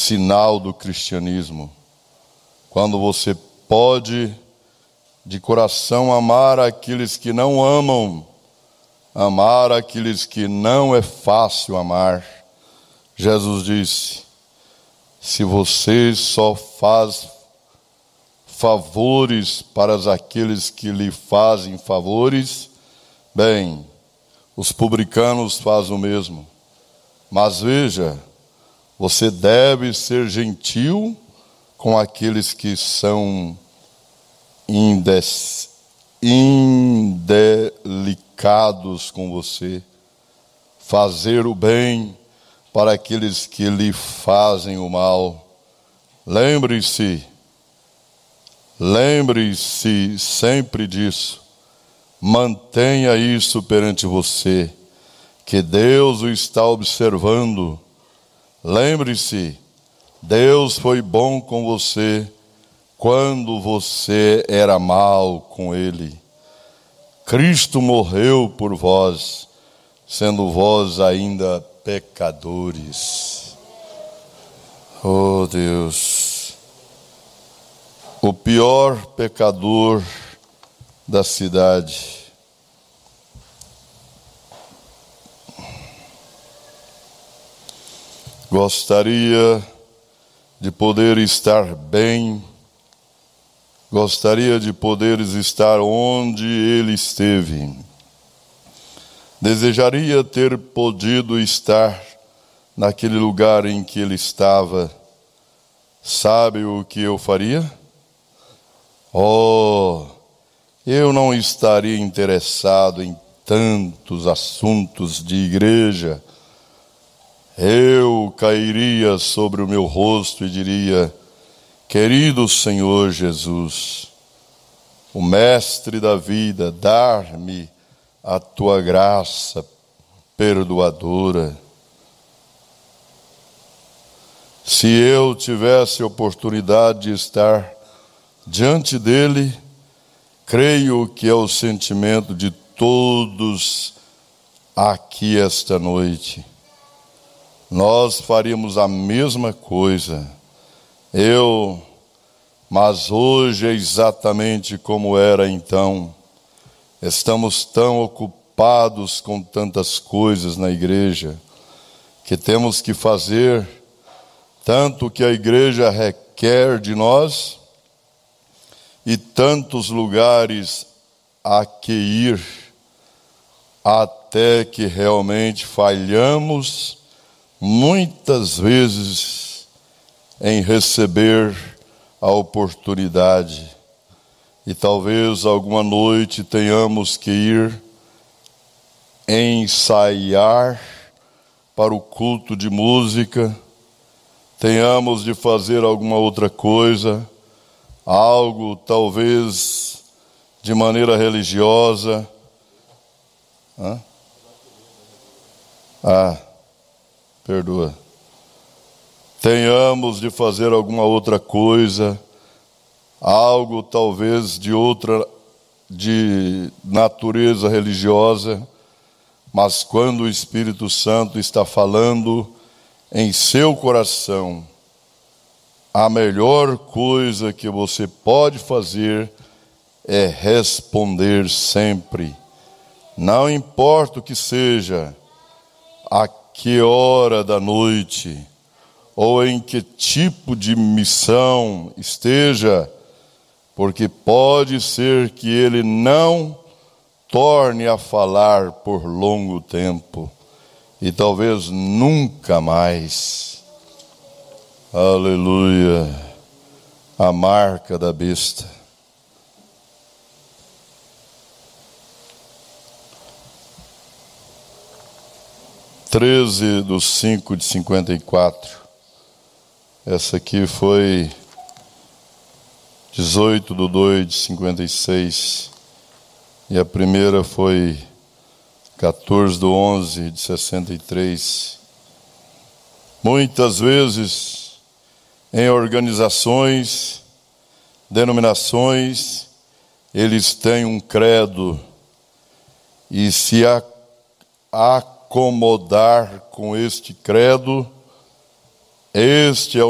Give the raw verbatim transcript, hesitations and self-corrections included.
sinal do cristianismo. Quando você pode, de coração, amar aqueles que não amam, amar aqueles que não é fácil amar. Jesus disse: se você só faz favores para aqueles que lhe fazem favores, bem, os publicanos fazem o mesmo. Mas veja, você deve ser gentil com aqueles que são indes, indelicados com você. Fazer o bem para aqueles que lhe fazem o mal. Lembre-se, lembre-se sempre disso. Mantenha isso perante você, que Deus o está observando. Lembre-se, Deus foi bom com você quando você era mal com Ele. Cristo morreu por vós, sendo vós ainda pecadores. Oh Deus, o pior pecador da cidade. Gostaria de poder estar bem, gostaria de poder estar onde ele esteve. Desejaria ter podido estar naquele lugar em que ele estava. Sabe o que eu faria? Oh, eu não estaria interessado em tantos assuntos de igreja. Eu cairia sobre o meu rosto e diria: querido Senhor Jesus, o mestre da vida, dar-me a tua graça perdoadora. Se eu tivesse oportunidade de estar diante dele, creio que é o sentimento de todos aqui esta noite. Nós faríamos a mesma coisa. Eu, mas hoje é exatamente como era então. Estamos tão ocupados com tantas coisas na igreja, que temos que fazer tanto que a igreja requer de nós, e tantos lugares a que ir, até que realmente falhamos muitas vezes em receber a oportunidade. E talvez alguma noite tenhamos que ir ensaiar para o culto de música, tenhamos de fazer alguma outra coisa, algo talvez de maneira religiosa. Hã? Ah, perdoa. Tenhamos de fazer alguma outra coisa, algo talvez de outra, de natureza religiosa, mas quando o Espírito Santo está falando em seu coração, a melhor coisa que você pode fazer é responder sempre. Não importa o que seja, a que hora da noite, ou em que tipo de missão esteja, porque pode ser que ele não torne a falar por longo tempo, e talvez nunca mais. Aleluia, a marca da besta. treze do cinco de cinquenta e quatro. Essa aqui foi dezoito do dois de cinquenta e seis. E a primeira foi quatorze do onze de sessenta e três. Muitas vezes, em organizações, denominações, eles têm um credo, e se a, acomodar com este credo, este é o